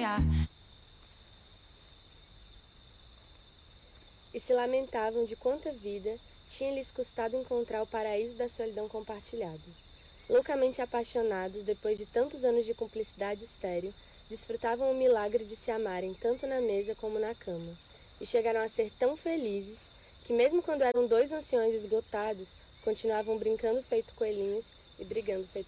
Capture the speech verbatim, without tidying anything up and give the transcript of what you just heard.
sonhar. E se lamentavam de quanta vida tinha lhes custado encontrar o paraíso da solidão compartilhada. Loucamente apaixonados, depois de tantos anos de cumplicidade estéril, desfrutavam o milagre de se amarem tanto na mesa como na cama, e chegaram a ser tão felizes que, mesmo quando eram dois anciões esgotados, continuavam brincando feito coelhinhos e brigando feito